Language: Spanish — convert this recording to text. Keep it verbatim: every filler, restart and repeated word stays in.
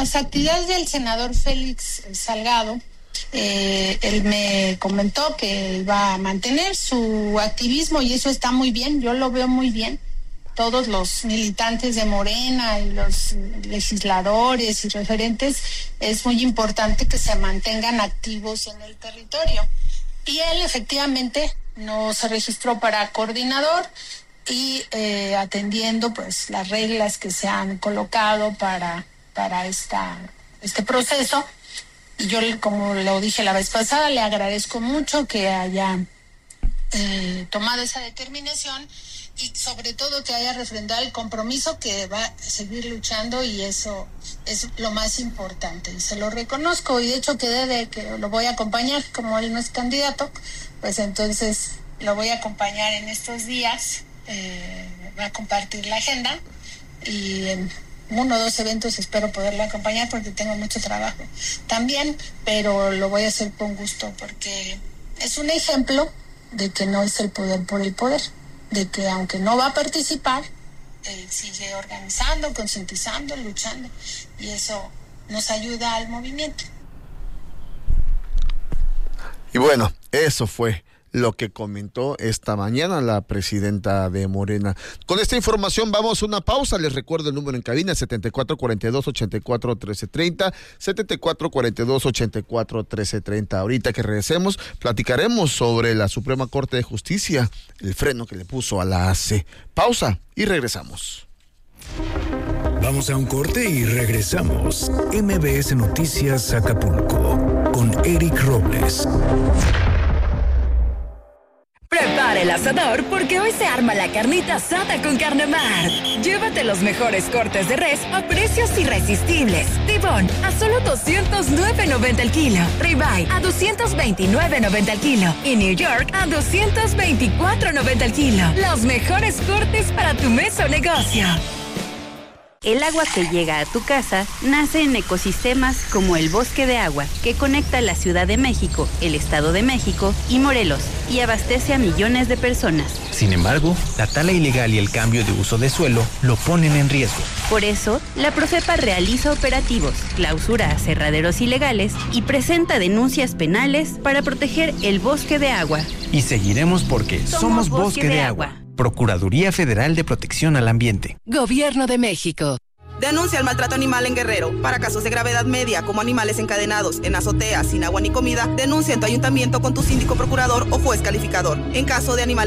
las actividades del senador Félix Salgado, eh, él me comentó que iba a mantener su activismo y eso está muy bien, yo lo veo muy bien. Todos los militantes de Morena y los legisladores y referentes, es muy importante que se mantengan activos en el territorio. Y él efectivamente no se registró para coordinador y eh, atendiendo pues las reglas que se han colocado para, para esta, este proceso. Y yo, como lo dije la vez pasada, le agradezco mucho que haya eh, tomado esa determinación y sobre todo que haya refrendado el compromiso que va a seguir luchando, y eso es lo más importante y se lo reconozco, y de hecho quedé de que lo voy a acompañar, como él no es candidato, pues entonces lo voy a acompañar en estos días, eh, va a compartir la agenda y en uno o dos eventos espero poderlo acompañar porque tengo mucho trabajo también, pero lo voy a hacer con gusto porque es un ejemplo de que no es el poder por el poder, de que aunque no va a participar, él sigue organizando, concientizando, luchando, y eso nos ayuda al movimiento. Y bueno, eso fue lo que comentó esta mañana la presidenta de Morena. Con esta información vamos a una pausa. Les recuerdo el número en cabina, setenta y cuatro cuarenta y dos, ochenta y cuatro, trece treinta, setenta y cuatro cuarenta y dos, ochenta y cuatro, trece treinta. Ahorita que regresemos, platicaremos sobre la Suprema Corte de Justicia, el freno que le puso a la A C. Pausa y regresamos. Vamos a un corte y regresamos. M B S Noticias Acapulco, con Eric Robles. Prepara el asador porque hoy se arma la carnita asada con Carnemar. Llévate los mejores cortes de res a precios irresistibles. Tibón a solo doscientos nueve noventa el kilo. Ribeye a doscientos veintinueve noventa el kilo. Y New York a doscientos veinticuatro noventa el kilo. Los mejores cortes para tu mesa o negocio. El agua que llega a tu casa nace en ecosistemas como el Bosque de Agua, que conecta la Ciudad de México, el Estado de México y Morelos, y abastece a millones de personas. Sin embargo, la tala ilegal y el cambio de uso de suelo lo ponen en riesgo. Por eso, la Profepa realiza operativos, clausura aserraderos ilegales y presenta denuncias penales para proteger el Bosque de Agua. Y seguiremos porque somos, somos Bosque, Bosque de, de Agua. Agua. Procuraduría Federal de Protección al Ambiente. Gobierno de México. Denuncia el maltrato animal en Guerrero. Para casos de gravedad media, como animales encadenados, en azoteas, sin agua ni comida, denuncia en tu ayuntamiento con tu síndico procurador o juez calificador. En caso de animales